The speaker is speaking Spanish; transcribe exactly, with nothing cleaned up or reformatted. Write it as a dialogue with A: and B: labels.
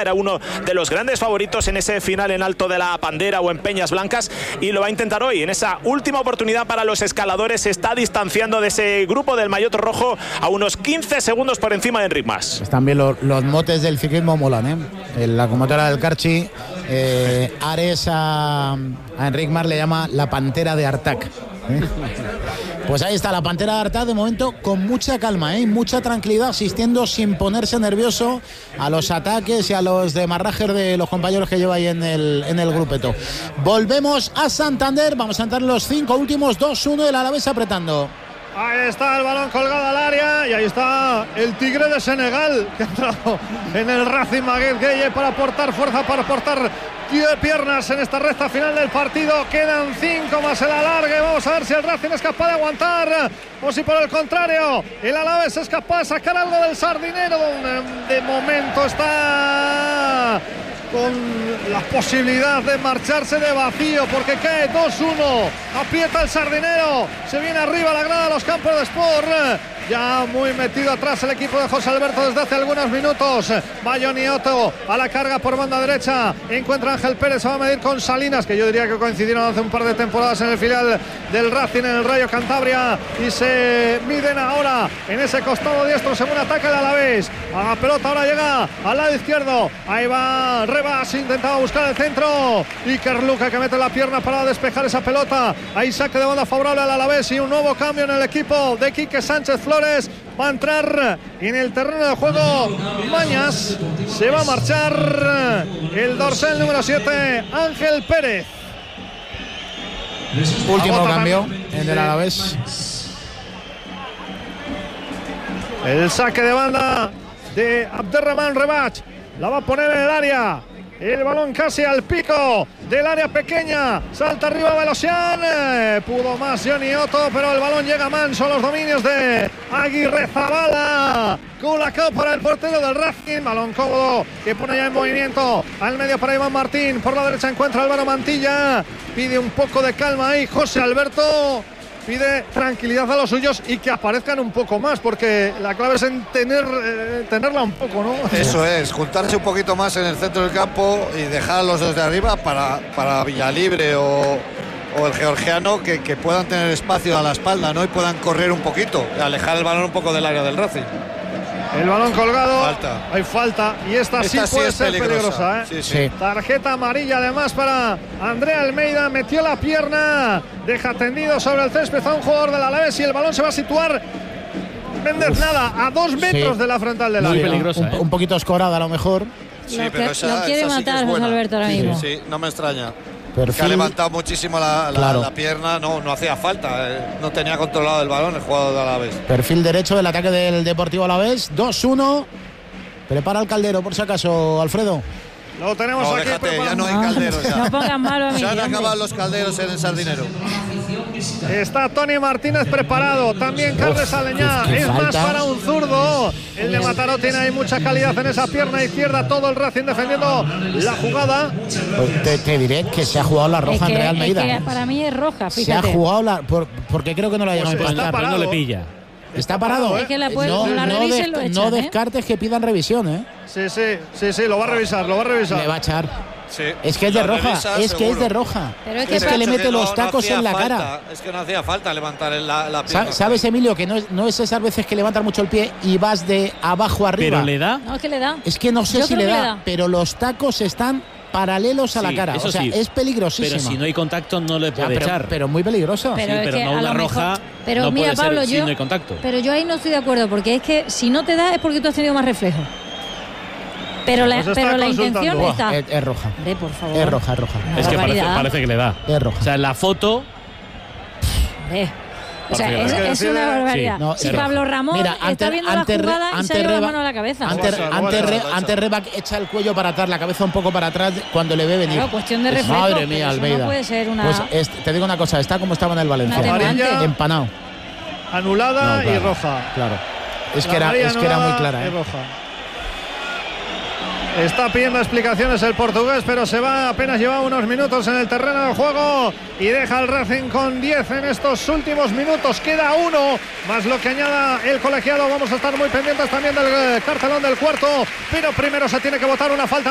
A: era uno de los grandes favoritos en ese final en Alto de la Pandera o en Peñas Blancas, y lo va a intentar hoy. En esa última oportunidad para los escaladores se está distanciando de ese grupo del maillot rojo a unos quince segundos por encima de Enric Mas.
B: Están bien los, los motes del ciclismo, molan, ¿eh? En la locomotora del Carchi, eh, Ares a, a Enric Mas le llama la Pantera de Artac, ¿eh? Pues ahí está la Pantera de Artac, de momento con mucha calma, ¿eh? Mucha tranquilidad, asistiendo sin ponerse nervioso a los ataques y a los demarrajes de los compañeros que lleva ahí en el, en el grupeto. Volvemos a Santander, vamos a entrar en los cinco últimos, dos uno, el Alavés apretando.
C: Ahí está el balón colgado al área y ahí está el Tigre de Senegal que ha entrado en el Racing Maguette Gueye para aportar fuerza, para aportar piernas en esta recta final del partido. Quedan cinco más el alargue. Vamos a ver si el Racing es capaz de aguantar o si por el contrario el Alavés es capaz de sacar algo del Sardinero, donde de momento está con la posibilidad de marcharse de vacío porque cae dos uno, aprieta el Sardinero, se viene arriba la grada de los campos de Sport, ya muy metido atrás el equipo de José Alberto desde hace algunos minutos. Va Johnny Otto a la carga por banda derecha, encuentra a Ángel Pérez, se va a medir con Salinas, que yo diría que coincidieron hace un par de temporadas en el filial del Racing en el Rayo Cantabria, y se miden ahora en ese costado diestro según ataca el Alavés. A la pelota ahora llega al lado izquierdo, ahí va Rebas, intentaba buscar el centro, Iker Luca que mete la pierna para despejar esa pelota. Ahí saque de banda favorable al Alavés y un nuevo cambio en el equipo de Quique Sánchez Flores. Va a entrar en el terreno de juego Mañas, se va a marchar el dorsal número siete, Ángel Pérez.
B: Último Agota cambio en el Alavés.
C: El saque de banda de Abderrahman Rebach, la va a poner en el área. El balón casi al pico del área pequeña. Salta arriba Velosian. Eh, pudo más Johnny Otto, pero el balón llega manso a los dominios de Aguirre Zabala. Culacao para el portero del Racing. Balón cómodo que pone ya en movimiento al medio para Iván Martín. Por la derecha encuentra Álvaro Mantilla. Pide un poco de calma ahí José Alberto. Pide tranquilidad a los suyos y que aparezcan un poco más, porque la clave es en tener, eh, tenerla un poco, ¿no?
D: Eso es, juntarse un poquito más en el centro del campo y dejar a los dos de arriba para, para Villalibre o, o el georgiano que, que puedan tener espacio a la espalda, ¿no? Y puedan correr un poquito, alejar el balón un poco del área del Racing.
C: El balón colgado,
D: falta.
C: Hay falta y esta, esta sí puede sí ser peligrosa, peligrosa ¿eh?
D: sí, sí.
C: Tarjeta amarilla además para Andrea Almeida, metió la pierna, deja tendido sobre el césped a un jugador del Alavés y el balón se va a situar Méndez nada, a dos metros sí. de la frontal del área.
B: Muy peligrosa, un, ¿eh? un poquito escorada a lo mejor.
E: Sí, lo, pero esa, lo quiere esa matar sí José Alberto ahora mismo.
D: Sí, sí, no me extraña.
B: Perfil.
D: Que ha levantado muchísimo la, la,
B: claro.
D: la pierna, no, no hacía falta, eh, no tenía controlado el balón el jugador de Alavés.
B: Perfil derecho del ataque del Deportivo Alavés, dos uno. Prepara el Caldero por si acaso, Alfredo.
C: Lo tenemos
D: no,
C: aquí.
D: Déjate, ya no hay calderos. Ya.
E: No pongan malo a mí.
D: Se han acabado los calderos en el Sardinero.
C: Está Tony Martínez preparado, también Carles Aleñá, es falta. Más para un zurdo. El de Mataró tiene ahí mucha calidad en esa pierna izquierda, todo el Racing defendiendo la jugada.
B: Pues te, te diré que se ha jugado la roja es que, en Real Almeida.
E: Es que para mí es roja, fíjate.
B: Se ha jugado la, por, porque creo que no la llegan
C: pues
B: a
C: está parado.
F: No le pilla.
B: Está parado,
E: es que la puede,
B: no,
E: la
B: no,
E: revisen,
B: des,
E: lo echan,
B: no
E: ¿eh?
B: descartes que pidan revisión, ¿eh?
C: Sí, sí, sí, sí, lo va a revisar, lo va a revisar.
B: Le va a echar.
D: Sí.
B: Es que es de roja,
D: revisa,
B: es
D: seguro.
B: que es de roja.
E: Pero es que,
B: es que le mete
D: que
B: los
D: no,
B: tacos
D: no
B: en la
D: falta.
B: cara.
D: Es que no hacía falta levantar la, la pierna.
B: ¿Sabes, Emilio, que no es, no es esas veces que levantas mucho el pie y vas de abajo arriba?
F: ¿Pero le da?
E: No, es que le da.
B: Es que no sé
E: Yo
B: si le da,
E: le da,
B: pero los tacos están paralelos a
F: sí,
B: la cara.
F: Eso
B: o sea,
F: sí.
B: es peligrosísimo.
F: Pero si no hay contacto no le puede
B: ya, pero,
F: echar.
B: Pero muy peligroso.
E: Pero,
F: sí,
E: es
F: pero
E: que
F: no una roja.
E: Mejor, pero
F: no
E: mira,
F: puede
E: Pablo,
F: ser
E: yo,
F: si no hay contacto.
E: Pero yo ahí no estoy de acuerdo, porque es que si no te da es porque tú has tenido más reflejo. Pero la,
C: pues
E: pero la intención
B: Buah,
E: está.
B: Es, es roja.
E: Hombre, por favor.
B: Es roja, es roja.
E: Una
F: es que parece,
E: barbaridad.
F: parece que le da.
B: Es roja.
F: O sea, en la foto.
E: Hombre. O sea, es,
F: que
E: es una barbaridad.
B: Sí, no,
E: si
B: es
E: Pablo
B: roja.
E: Ramón
B: Mira,
E: está
B: ante,
E: viendo
B: ante,
E: la jugada
B: ante
E: y se ha llevado
B: Reba,
E: la mano a la cabeza.
B: Ante,
C: Bolsa,
B: ante,
C: bolsa,
B: Re,
C: bolsa.
B: ante Rebac echa el cuello para atrás, la cabeza un poco para atrás cuando le ve venir.
E: Claro, cuestión de reflejo.
B: Madre mía,
E: pero eso
B: Almeida.
E: no puede ser una.
B: Pues es, te digo una cosa, está como estaba en el Valencia.
E: Una atenuante.
B: Empanado.
C: Anulada
B: No, claro,
C: y roja.
B: Claro. Es
C: La
B: que era,
C: amarilla
B: es que era muy
C: anulada
B: clara.
C: y
B: ¿eh?
C: roja. Está pidiendo explicaciones el portugués, pero se va, apenas lleva unos minutos en el terreno de juego y deja al Racing con diez en estos últimos minutos. Queda uno, más lo que añada el colegiado. Vamos a estar muy pendientes también del cartelón del cuarto, pero primero se tiene que votar una falta